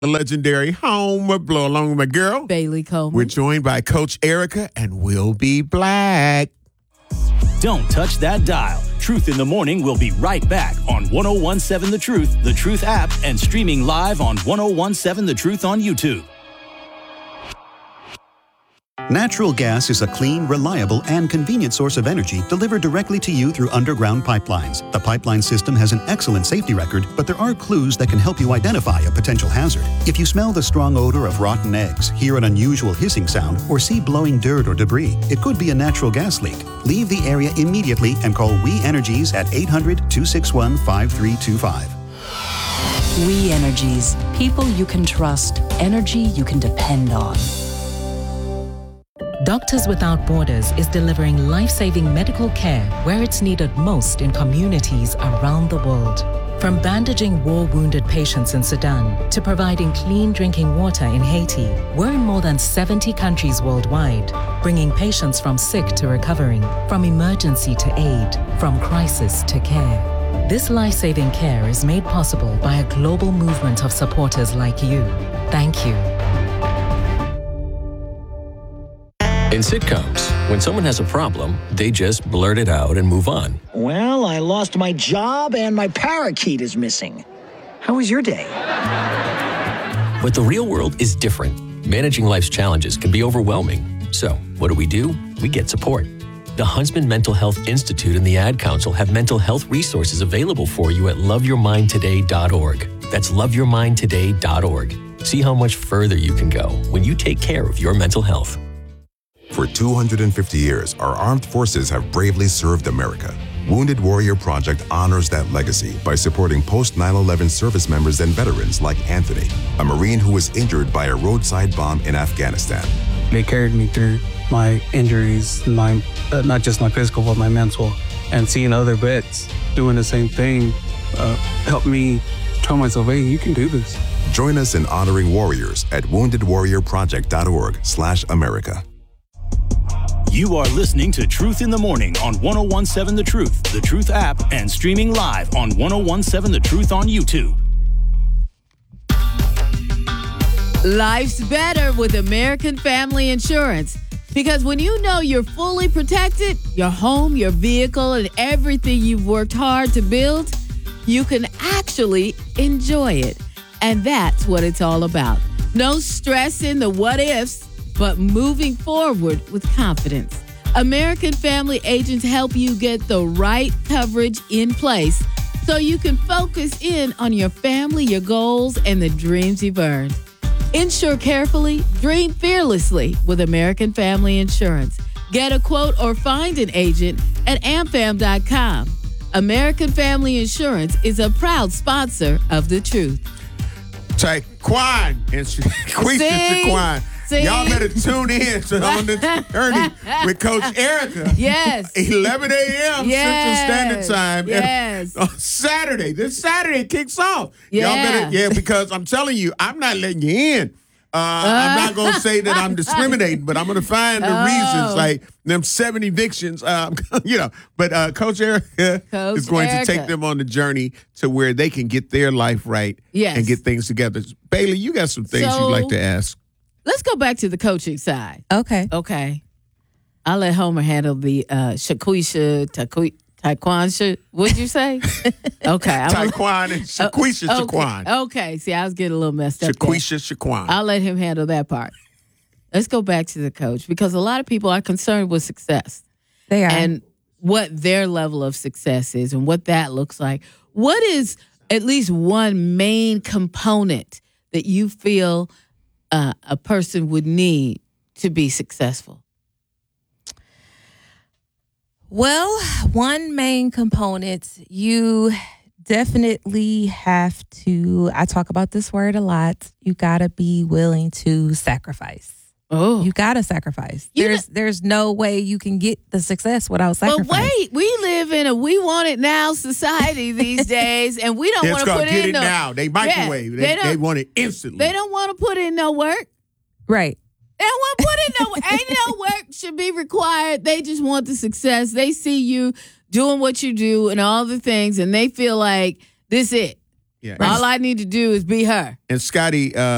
the legendary home blow along with my girl, Bailey Coleman. We're joined by Coach Erica, and we'll be black. Don't touch that dial. Truth in the Morning will be right back on 1017 The Truth app, and streaming live on 1017 The Truth on YouTube. Natural gas is a clean, reliable, and convenient source of energy delivered directly to you through underground pipelines. The pipeline system has an excellent safety record, but there are clues that can help you identify a potential hazard. If you smell the strong odor of rotten eggs, hear an unusual hissing sound, or see blowing dirt or debris, it could be a natural gas leak. Leave the area immediately and call We Energies at 800-261-5325. We Energies. People you can trust. Energy you can depend on. Doctors Without Borders is delivering life-saving medical care where it's needed most in communities around the world. From bandaging war-wounded patients in Sudan to providing clean drinking water in Haiti, we're in more than 70 countries worldwide, bringing patients from sick to recovering, from emergency to aid, from crisis to care. This life-saving care is made possible by a global movement of supporters like you. Thank you. In sitcoms, when someone has a problem, they just blurt it out and move on. Well, I lost my job and my parakeet is missing. How was your day? But the real world is different. Managing life's challenges can be overwhelming. So, what do? We get support. The Huntsman Mental Health Institute and the Ad Council have mental health resources available for you at loveyourmindtoday.org. That's loveyourmindtoday.org. See how much further you can go when you take care of your mental health. For 250 years, our armed forces have bravely served America. Wounded Warrior Project honors that legacy by supporting post-9/11 service members and veterans like Anthony, a Marine who was injured by a roadside bomb in Afghanistan. They carried me through my injuries, not just my physical, but my mental. And seeing other vets doing the same thing helped me tell myself, hey, you can do this. Join us in honoring warriors at woundedwarriorproject.org/America. You are listening to Truth in the Morning on 1017 The Truth app, and streaming live on 1017 The Truth on YouTube. Life's better with American Family Insurance. Because when you know you're fully protected, your home, your vehicle, and everything you've worked hard to build, you can actually enjoy it. And that's what it's all about. No stress in the what ifs, but moving forward with confidence. American Family agents help you get the right coverage in place so you can focus in on your family, your goals, and the dreams you've earned. Insure carefully, dream fearlessly with American Family Insurance. Get a quote or find an agent at amfam.com. American Family Insurance is a proud sponsor of The Truth. Taquan and Quisha Taquan. Y'all better tune in to On the Journey with Coach Erica. Yes. 11 a.m. Central Standard Time. Yes. On Saturday. This Saturday kicks off. Yeah. Y'all better, because I'm telling you, I'm not letting you in. I'm not going to say that I'm discriminating, but I'm going to find the reasons, like them 7 evictions, But Coach Erica is going to take them on the journey to where they can get their life right and get things together. Bailey, you got some things you'd like to ask. Let's go back to the coaching side. Okay. I'll let Homer handle the Taquan. What'd you say? Okay. Taquan and Shaquisha Taquan. Okay. See, I was getting a little messed up. Shaquisha Shaquan. I'll let him handle that part. Let's go back to the coach, because a lot of people are concerned with success. They are. And what their level of success is and what that looks like. What is at least one main component that you feel a person would need to be successful? Well, one main component, you definitely have to, I talk about this word a lot, you got to be willing to sacrifice. Oh. You got to sacrifice. There's no way you can get the success without sacrifice. But wait, we live in a we want it now society these days, and we don't want to put get in it now. They microwave. They want it instantly. They don't want to put in no work. Right. They don't want to put in no work. Ain't no work should be required. They just want the success. They see you doing what you do and all the things, and they feel like this it. Yeah. All I need to do is be her. And Scotty,